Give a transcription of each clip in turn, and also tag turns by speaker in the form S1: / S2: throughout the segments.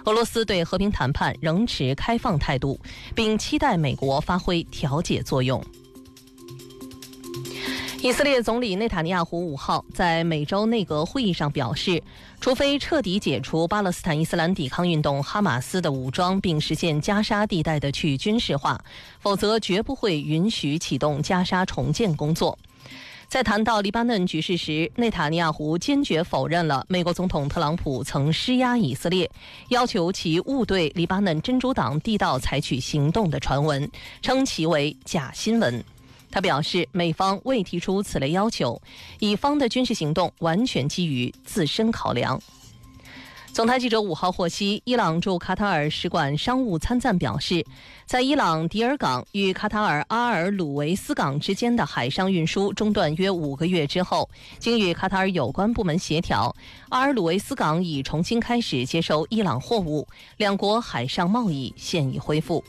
S1: 俄罗斯对和平谈判仍持开放态度，并期待美国发挥调解作用。以色列总理内塔尼亚胡5号在美洲内阁会议上表示，除非彻底解除巴勒斯坦伊斯兰抵抗运动哈马斯的武装，并实现加沙地带的去军事化，否则绝不会允许启动加沙重建工作。在谈到黎巴嫩局势时，内塔尼亚胡坚决否认了美国总统特朗普曾施压以色列，要求其勿对黎巴嫩真主党地道采取行动的传闻，称其为假新闻。他表示，美方未提出此类要求，以方的军事行动完全基于自身考量。总台记者5号获悉，伊朗驻卡塔尔使馆商务参赞表示，在伊朗迪尔港与卡塔尔阿尔鲁维斯港之间的海上运输中断约5个月之后，经与卡塔尔有关部门协调，阿尔鲁维斯港已重新开始接收伊朗货物，两国海上贸易现已恢复。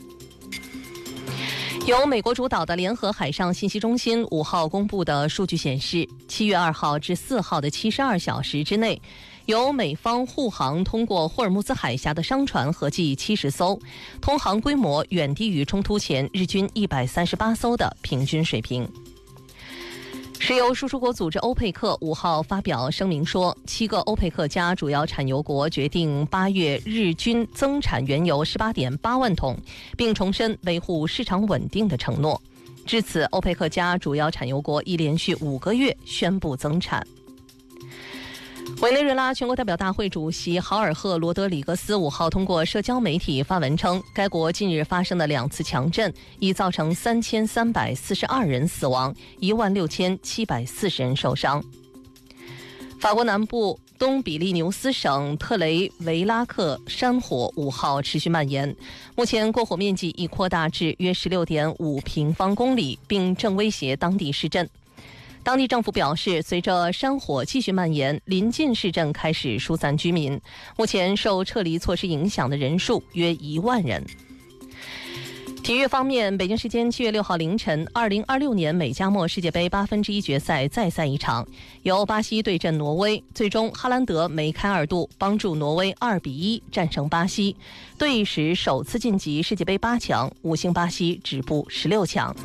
S1: 由美国主导的联合海上信息中心5号公布的数据显示，7月2号至4号的72小时之内，由美方护航通过霍尔木兹海峡的商船合计70艘，通航规模远低于冲突前日均138艘的平均水平。石油输出国组织欧佩克5号发表声明说，7个欧佩克加主要产油国决定8月日均增产原油18.8万桶，并重申维护市场稳定的承诺。至此，欧佩克加主要产油国已连续5个月宣布增产。委内瑞拉全国代表大会主席豪尔赫·罗德里格斯5号通过社交媒体发文称，该国近日发生的2次强震已造成3342人死亡，16740人受伤。法国南部东比利牛斯省特雷维拉克山火5号持续蔓延，目前过火面积已扩大至约16.5平方公里，并正威胁当地市镇。当地政府表示，随着山火继续蔓延，邻近市镇开始疏散居民，目前受撤离措施影响的人数约1万人。体育方面，北京时间7月6号凌晨，2026年美加墨世界杯1/8决赛再赛一场，由巴西对阵挪威，最终哈兰德梅开二度，帮助挪威2-1战胜巴西，队史首次晋级世界杯8强，5星巴西止步16强。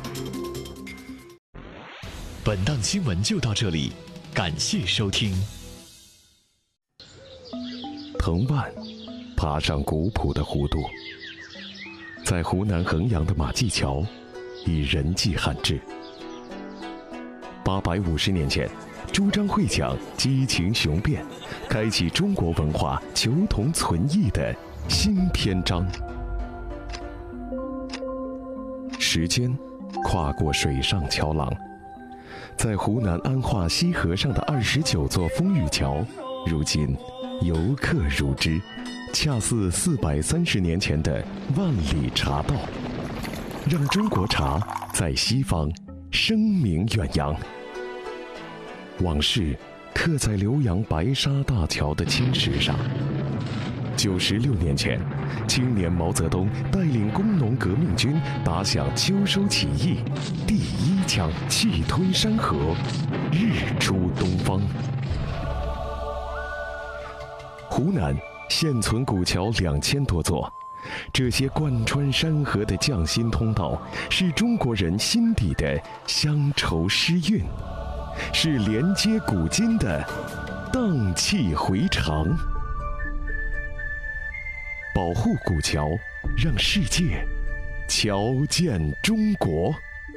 S2: 本档新闻就到这里，感谢收听。
S3: 藤蔓爬上古朴的弧度，在湖南衡阳的马驿桥以人迹罕至。850年前，朱张会讲激情雄辩，开启中国文化求同存异的新篇章。时间跨过水上桥廊，在湖南安化西河上的29座风雨桥，如今游客如织，恰似430年前的万里茶道，让中国茶在西方声名远扬。往事刻在浏阳白沙大桥的青石上。96年前，青年毛泽东带领工农革命军打响秋收起义第1枪，气吞山河，日出东方。湖南现存古桥2000多座，这些贯穿山河的匠心通道，是中国人心底的乡愁诗韵，是连接古今的荡气回肠。保护古桥，让世界瞧见中国。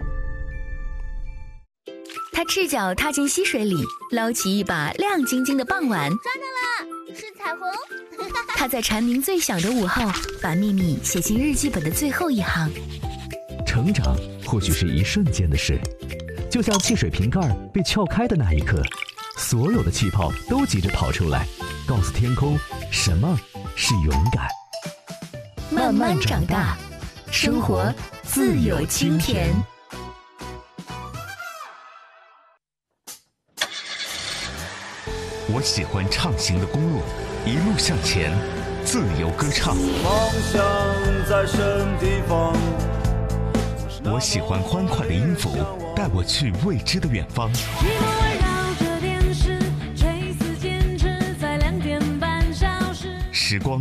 S4: 他赤脚踏进溪水里，捞起一把亮晶晶的傍晚。
S5: 抓到了，是彩虹。
S4: 他在蝉鸣最响的午后，把秘密写进日记本的最后一行。
S6: 成长或许是一瞬间的事，就像汽水瓶盖被撬开的那一刻，所有的气泡都急着跑出来，告诉天空什么是勇敢。
S4: 慢慢长大，生活自有清甜。
S7: 我喜欢畅行的公路，一路向前，自由歌唱。
S8: 梦想在什地方？
S7: 我喜欢欢快的音符，带我去未知的远方。时光